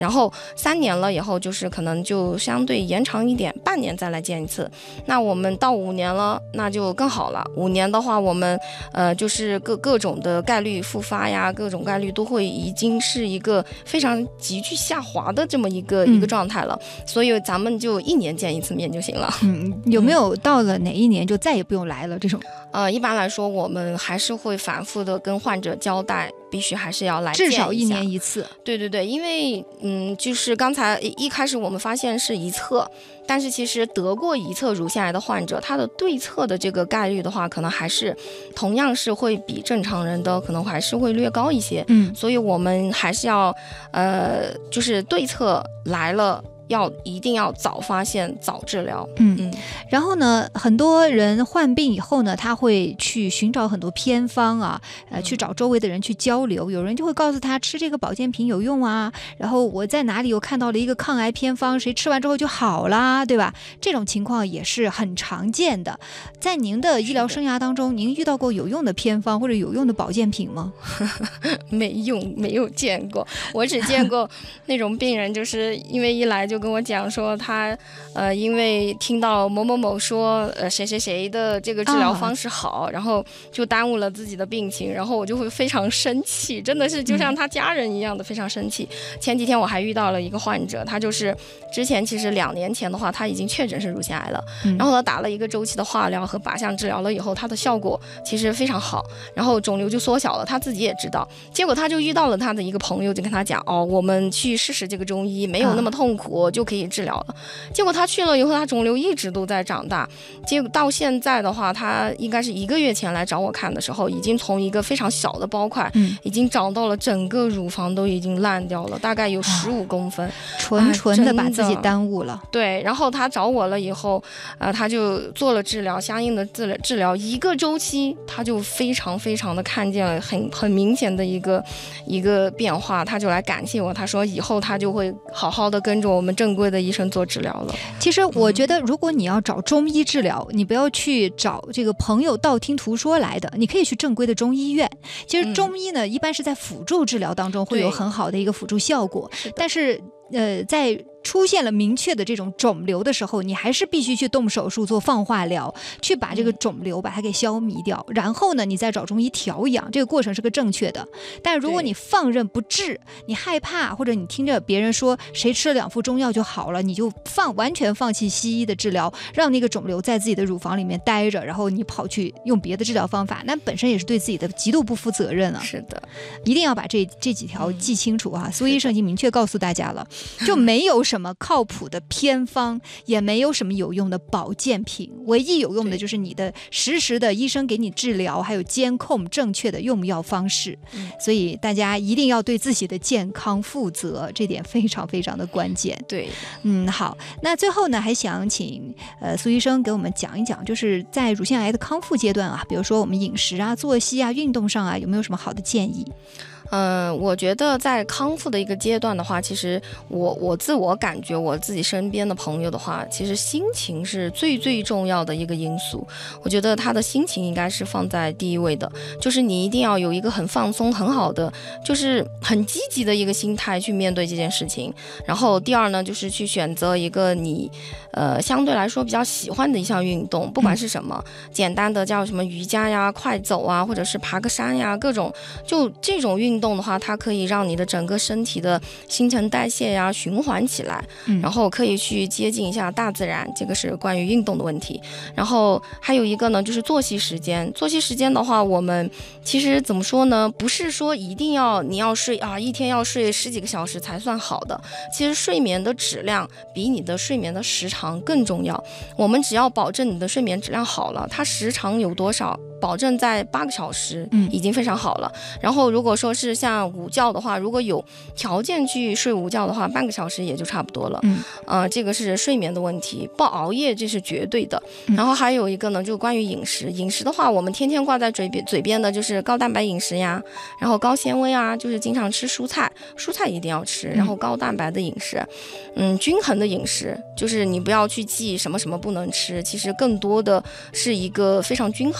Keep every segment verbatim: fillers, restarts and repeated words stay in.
然后三年了以后，就是可能就相对延长一点，半年再来见一次。那我们到五年了，那就更好了。五年的话，我们呃就是各各种的概率复发呀，各种概率都会已经是一个非常急剧下滑的这么一个、嗯、一个状态了。所以咱们就一年见一次面就行了。 嗯，有没有到了哪一年就再也不用来了这种？ 呃，一般来说，我们还是会反复的跟患者交代，必须还是要来见一下， 至少一年一次。 对对对，因为嗯，就是刚才一开始我们发现是一侧，但是其实得过一侧乳腺癌的患者，他的对侧的这个概率的话，可能还是同样是会比正常人的可能还是会略高一些。 嗯， 所以我们还是要呃，就是对侧来了。要一定要早发现早治疗。 嗯嗯，然后呢，很多人患病以后呢，他会去寻找很多偏方啊，呃，去找周围的人去交流。有人就会告诉他吃这个保健品有用啊，然后我在哪里又看到了一个抗癌偏方，谁吃完之后就好啦，对吧？这种情况也是很常见的。在您的医疗生涯当中，您遇到过有用的偏方或者有用的保健品吗？ 没用，没有见过。我只见过那种病人，就是因为一来就跟我讲说他呃因为听到某某某说呃谁谁谁的这个治疗方式好、啊、然后就耽误了自己的病情，然后我就会非常生气，真的是就像他家人一样的非常生气、嗯、前几天我还遇到了一个患者，他就是之前其实两年前的话他已经确诊是乳腺癌了、嗯、然后他打了一个周期的化疗和靶向治疗了以后，他的效果其实非常好，然后肿瘤就缩小了，他自己也知道，结果他就遇到了他的一个朋友，就跟他讲哦，我们去试试这个中医，没有那么痛苦、啊、就可以治疗了。结果他去了以后，他肿瘤一直都在长大，结果到现在的话，他应该是一个月前来找我看的时候，已经从一个非常小的包块、嗯、已经长到了整个乳房都已经烂掉了，大概有十五公分， 纯纯的把自己耽误了。 对，然后他找我了以后，呃，他就做了治疗，相应的治治疗一个周期，他就非常非常的看见了很很明显的一个一个变化，他就来感谢我，他说以后他就会好好的跟着我们正规的医生做治疗了。 其实我觉得如果你要找中医治疗、嗯、你不要去找这个朋友道听途说来的，你可以去正规的中医院。其实中医呢、嗯、一般是在辅助治疗当中会有很好的一个辅助效果，但是呃在出现了明确的这种肿瘤的时候，你还是必须去动手术做放化疗，去把这个肿瘤把它给消弭掉，然后呢你再找中医调养，这个过程是个正确的。但如果你放任不治，你害怕或者你听着别人说谁吃了两副中药就好了，你就放完全放弃西医的治疗，让那个肿瘤在自己的乳房里面待着，然后你跑去用别的治疗方法，那本身也是对自己的极度不负责任啊。 是的， 一定要把这这几条记清楚啊、嗯、苏医生已经明确告诉大家了，就没有什么靠谱的偏方，也没有什么有用的保健品，唯一有用的就是你的实时的医生给你治疗，还有监控正确的用药方式、嗯、所以大家一定要对自己的健康负责，这点非常非常的关键。 对， 嗯，好，那最后呢还想请呃苏医生给我们讲一讲，就是在乳腺癌的康复阶段啊，比如说我们饮食啊、作息啊、运动上啊，有没有什么好的建议？ 嗯，我觉得在康复的一个阶段的话，其实我我自我感觉我自己身边的朋友的话，其实心情是最最重要的一个因素。我觉得他的心情应该是放在第一位的，就是你一定要有一个很放松、很好的，就是很积极的一个心态去面对这件事情。然后第二呢，就是去选择一个你呃相对来说比较喜欢的一项运动，不管是什么，简单的叫什么瑜伽呀、快走啊，或者是爬个山呀，各种就这种运动动的话，它可以让你的整个身体的新陈代谢呀循环起来、嗯、然后可以去接近一下大自然，这个是关于运动的问题。然后还有一个呢，就是作息时间。作息时间的话，我们其实怎么说呢，不是说一定要你要睡啊，一天要睡十几个小时才算好的。其实睡眠的质量比你的睡眠的时长更重要。我们只要保证你的睡眠质量好了，它时长有多少，保证在八个小时已经非常好了、嗯、然后如果说是像午觉的话，如果有条件去睡午觉的话，半个小时也就差不多了。嗯，呃，这个是睡眠的问题，不熬夜这是绝对的。嗯、然后还有一个呢，就关于饮食。饮食的话，我们天天挂在嘴边嘴边的就是高蛋白饮食呀，然后高纤维啊，就是经常吃蔬菜，蔬菜一定要吃，然后高蛋白的饮食，嗯，均衡的饮食，就是你不要去记什么什么不能吃，其实更多的是一个非常均衡的，什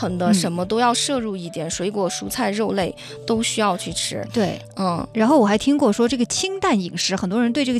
什么都要摄入一点，水果、蔬菜、肉类都需要去吃。 对， 嗯， 然后我还听过说这个清淡饮食，很多人对这个